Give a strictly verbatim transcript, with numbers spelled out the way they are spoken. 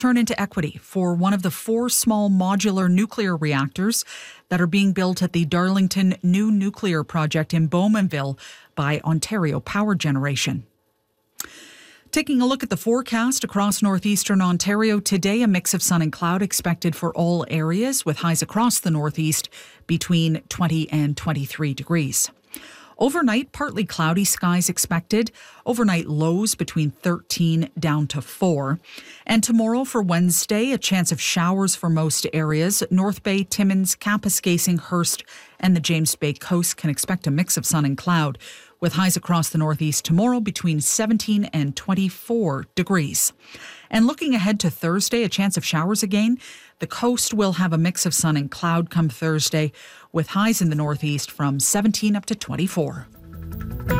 Turn into equity for one of the four small modular nuclear reactors that are being built at the Darlington New Nuclear Project in Bowmanville by Ontario Power Generation. Taking a look at the forecast across northeastern Ontario today, a mix of sun and cloud expected for all areas, with highs across the northeast between twenty and twenty-three degrees. Overnight, partly cloudy skies expected. Overnight lows between thirteen down to four. And tomorrow for Wednesday, a chance of showers for most areas. North Bay, Timmins, Kapuskasing, Hearst, and the James Bay coast can expect a mix of sun and cloud, with highs across the northeast tomorrow between seventeen and twenty-four degrees. And looking ahead to Thursday, a chance of showers again. The coast will have a mix of sun and cloud come Thursday, with highs in the northeast from seventeen up to twenty-four.